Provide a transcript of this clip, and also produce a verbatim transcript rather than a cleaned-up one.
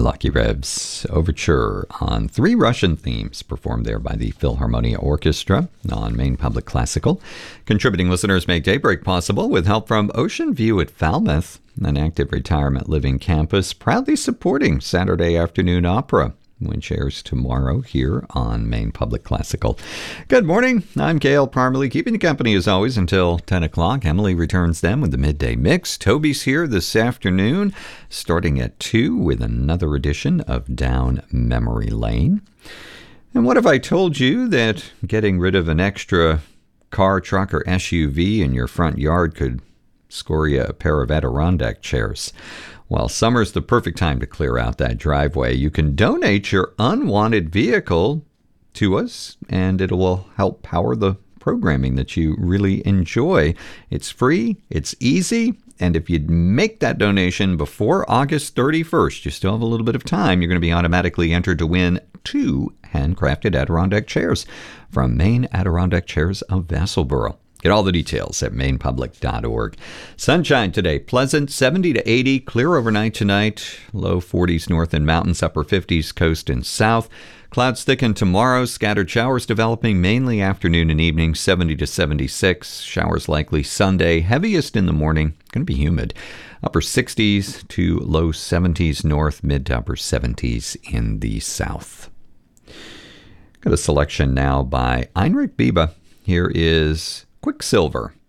Lucky Rebs overture on three Russian themes performed there by the Philharmonia Orchestra on Maine Public Classical. Contributing listeners make Daybreak possible with help from Ocean View at Falmouth, an active retirement living campus proudly supporting Saturday afternoon opera, which airs tomorrow here on Maine Public Classical. Good morning. I'm Gail Parmalee, keeping you company as always until ten o'clock. Emily returns then with the midday mix. Toby's here this afternoon, starting at two with another edition of Down Memory Lane. And what if I told you that getting rid of an extra car, truck, or S U V in your front yard could score you a pair of Adirondack chairs? Well, summer's the perfect time to clear out that driveway. You can donate your unwanted vehicle to us, and it will help power the programming that you really enjoy. It's free, it's easy, and if you make that donation before August thirty-first, you still have a little bit of time, you're going to be automatically entered to win two handcrafted Adirondack chairs from Maine Adirondack Chairs of Vassalboro. Get all the details at maine public dot org. Sunshine today, pleasant, seventy to eighty, clear overnight tonight, low forties north and mountains, upper fifties coast and south. Clouds thicken tomorrow, scattered showers developing mainly afternoon and evening, seventy to seventy-six. Showers likely Sunday, heaviest in the morning, going to be humid. Upper sixties to low seventies north, mid to upper seventies in the south. Got a selection now by Heinrich Biebe. Here is Quicksilver.